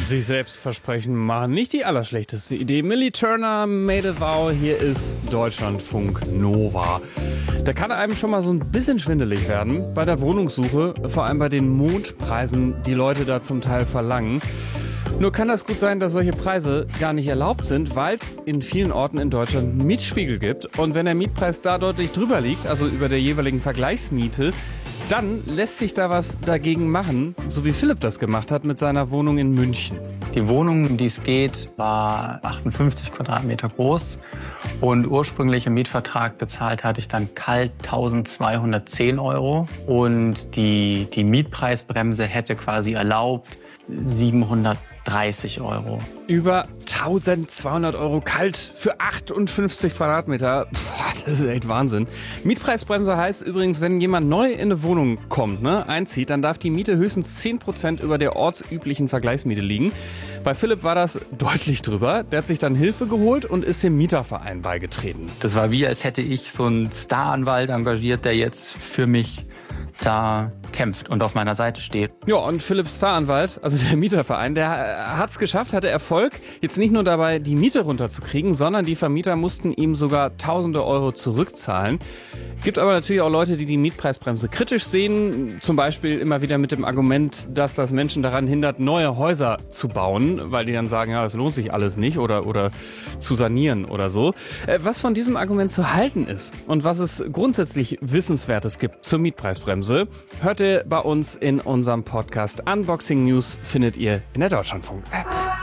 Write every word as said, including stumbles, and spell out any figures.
Sich selbst versprechen machen nicht die allerschlechteste Idee. Millie Turner made a vow. Hier ist Deutschlandfunk Nova. Da kann einem schon mal so ein bisschen schwindelig werden bei der Wohnungssuche, vor allem bei den Mondpreisen, die Leute da zum Teil verlangen. Nur kann das gut sein, dass solche Preise gar nicht erlaubt sind, weil es in vielen Orten in Deutschland einen Mietspiegel gibt. Und wenn der Mietpreis da deutlich drüber liegt, also über der jeweiligen Vergleichsmiete, dann lässt sich da was dagegen machen, so wie Philipp das gemacht hat mit seiner Wohnung in München. Die Wohnung, um die es geht, war achtundfünfzig Quadratmeter groß und ursprünglich im Mietvertrag bezahlt hatte ich dann kalt eintausendzweihundertzehn Euro und die, die Mietpreisbremse hätte quasi erlaubt siebenhundertdreißig Euro. Über eintausendzweihundert Euro kalt für achtundfünfzig Quadratmeter. Boah, das ist echt Wahnsinn. Mietpreisbremse heißt übrigens, wenn jemand neu in eine Wohnung kommt, ne, einzieht, dann darf die Miete höchstens zehn Prozent über der ortsüblichen Vergleichsmiete liegen. Bei Philipp war das deutlich drüber. Der hat sich dann Hilfe geholt und ist dem Mieterverein beigetreten. Das war wie, als hätte ich so einen Staranwalt engagiert, der jetzt für mich da kämpft und auf meiner Seite steht. Ja, und Philipp Staranwalt, also der Mieterverein, der hat's geschafft, hatte Erfolg, jetzt nicht nur dabei, die Miete runterzukriegen, sondern die Vermieter mussten ihm sogar tausende Euro zurückzahlen. Gibt aber natürlich auch Leute, die die Mietpreisbremse kritisch sehen, zum Beispiel immer wieder mit dem Argument, dass das Menschen daran hindert, neue Häuser zu bauen, weil die dann sagen, ja, es lohnt sich alles nicht oder, oder zu sanieren oder so. Was von diesem Argument zu halten ist und was es grundsätzlich Wissenswertes gibt zur Mietpreisbremse, hört ihr bei uns in unserem Podcast. Unboxing News findet ihr in der Deutschlandfunk-App.